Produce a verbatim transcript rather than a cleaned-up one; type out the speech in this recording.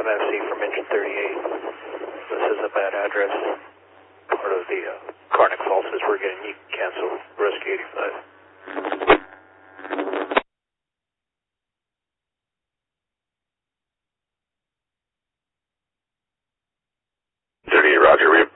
F C from engine thirty-eight. This is a bad address. Part of the uh, Carnic fault says we're getting you canceled. Rescue eighty-five. thirty-eight, Roger.